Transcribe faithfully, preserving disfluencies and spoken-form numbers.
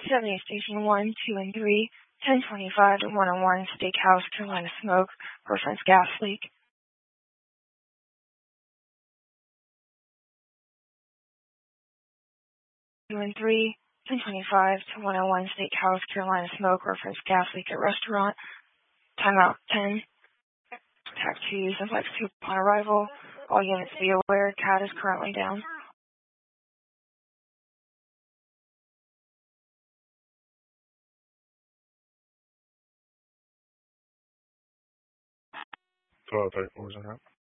seventy Station one, two, and three, ten twenty-five to one oh one Steakhouse, Carolina Smoke, reference gas leak. two and three, ten twenty-five to one oh one Steakhouse, Carolina Smoke, reference gas leak at restaurant. Timeout ten. Tac two, Simplex two upon arrival. All units be aware, C A T is currently down. twelve thirty-four is on that.